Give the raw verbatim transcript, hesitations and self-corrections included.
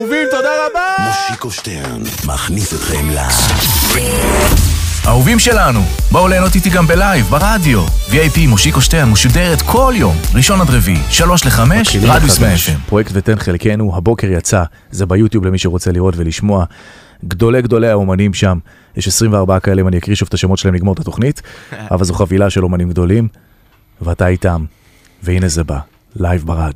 אהובים, תודה רבה! מושיקו שטרן מכניס אתכם ל... אהובים שלנו, בואו ליהנות איתי גם בלייב, ברדיו. וי איי פי מושיקו שטרן משודרת כל יום, ראשון עד רביעי, שלוש לחמש, רדיוס מאה אף אם. פרויקט ותן חלקנו, הבוקר יצא, זה ביוטיוב למי שרוצה לראות ולשמוע. גדולי גדולי האומנים שם, יש עשרים וארבעה כאלה, אני אקריא שוב את השמות שלהם לגמור את התוכנית, אבל זו חבילה של אומנים גדולים, ואתה איתם, והנה זה בא, לייב ברדיו.